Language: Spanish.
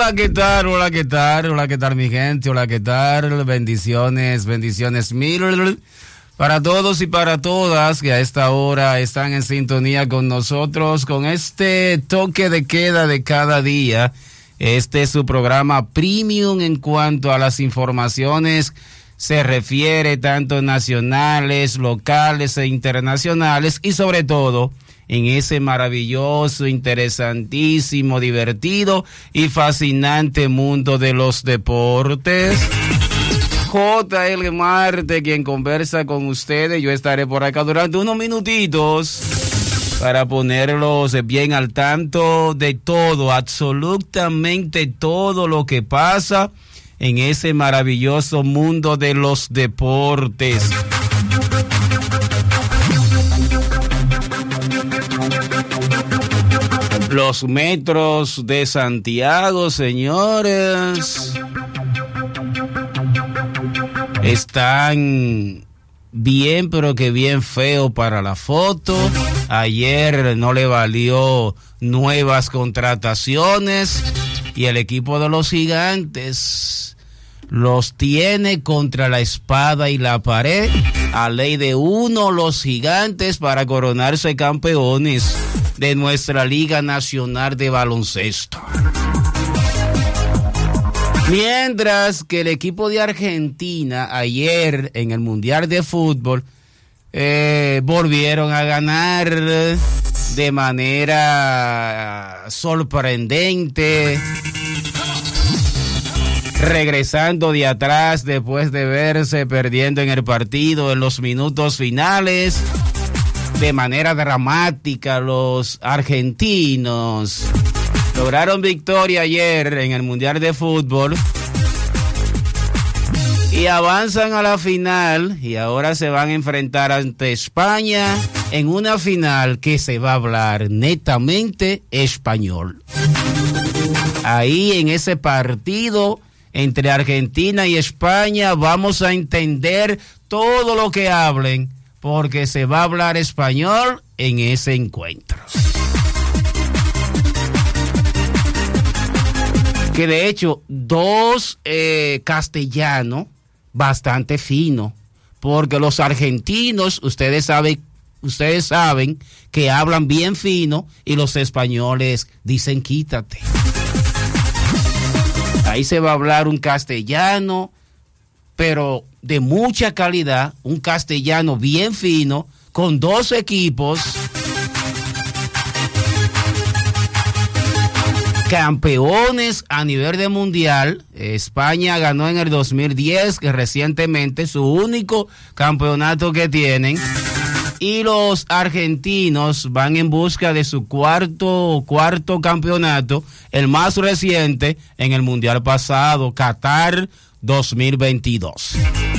Hola, ¿qué tal? Hola, ¿qué tal? Hola, ¿qué tal, mi gente? Hola, ¿qué tal? Bendiciones, bendiciones mil para todos y para todas que a esta hora están en sintonía con nosotros, con este toque de queda de cada día. Este es su programa Premium en cuanto a las informaciones se refiere, tanto nacionales, locales e internacionales, y sobre todo en ese maravilloso, interesantísimo, divertido y fascinante mundo de los deportes. J.L. Marte, quien conversa con ustedes. Yo estaré por acá durante unos minutitos para ponerlos bien al tanto de todo, absolutamente todo lo que pasa en ese maravilloso mundo de los deportes. Los metros de Santiago, señores, están bien, pero que bien feo para la foto. Ayer no le valió nuevas contrataciones y el equipo de los Gigantes los tiene contra la espada y la pared. A ley de uno, los Gigantes para coronarse campeones de nuestra Liga Nacional de Baloncesto. Mientras que el equipo de Argentina ayer en el Mundial de Fútbol volvieron a ganar de manera sorprendente, regresando de atrás después de verse perdiendo en el partido en los minutos finales. De manera dramática, los argentinos lograron victoria ayer en el Mundial de Fútbol y avanzan a la final, y ahora se van a enfrentar ante España en una final que se va a hablar netamente español. Ahí en ese partido entre Argentina y España vamos a entender todo lo que hablen, porque se va a hablar español en ese encuentro. Que de hecho, dos castellanos bastante finos, porque los argentinos, ustedes saben que hablan bien fino, y los españoles dicen quítate. Ahí se va a hablar un castellano, pero de mucha calidad, un castellano bien fino, con dos equipos campeones a nivel de mundial. España ganó en el 2010, que recientemente su único campeonato que tienen, y los argentinos van en busca de su cuarto campeonato, el más reciente en el mundial pasado, Qatar 2022.